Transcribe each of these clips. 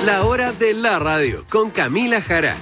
La hora de la radio con Camila Jara.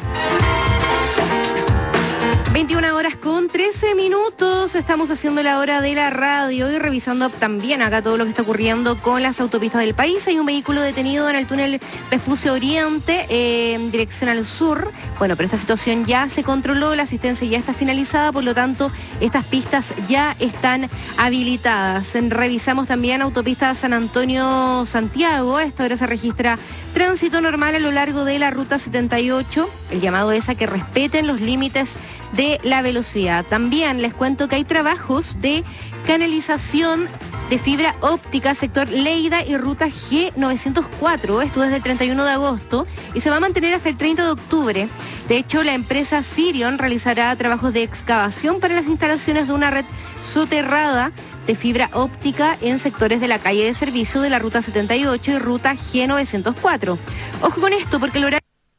21 horas con 13 minutos, estamos haciendo la hora de la radio y revisando también acá todo lo que está ocurriendo con las autopistas del país. Hay un vehículo detenido en el túnel Vespucio Oriente en dirección al sur. Bueno, pero esta situación ya se controló, la asistencia ya está finalizada, por lo tanto, estas pistas ya están habilitadas. Revisamos también autopista San Antonio-Santiago. A esta hora se registra tránsito normal a lo largo de la ruta 78. El llamado es a que respeten los límites de la velocidad. También les cuento que hay trabajos de canalización de fibra óptica sector Leida y ruta G904, esto desde el 31 de agosto y se va a mantener hasta el 30 de octubre. De hecho, la empresa Sirion realizará trabajos de excavación para las instalaciones de una red soterrada de fibra óptica en sectores de la calle de servicio de la ruta 78 y ruta G904. Ojo con esto, porque el horario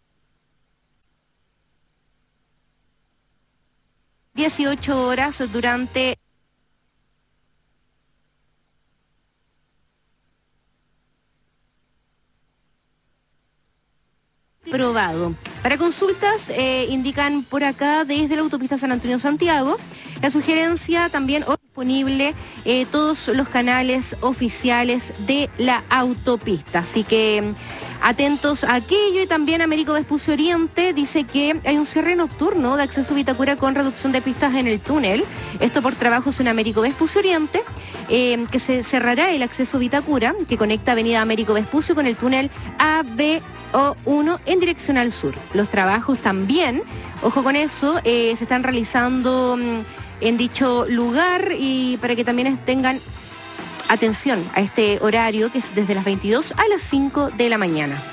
18 horas durante probado. Para consultas, indican por acá desde la autopista San Antonio-Santiago, la sugerencia también disponible todos los canales oficiales de la autopista. Así que atentos a aquello. Y también Américo Vespucio Oriente dice que hay un cierre nocturno de acceso a Vitacura con reducción de pistas en el túnel. Esto por trabajos en Américo Vespucio Oriente, que se cerrará el acceso a Vitacura, que conecta Avenida Américo Vespucio con el túnel ABO1 en dirección al sur. Los trabajos también, ojo con eso, se están realizando en dicho lugar y para que también tengan atención a este horario que es desde las 22 a las 5 de la mañana.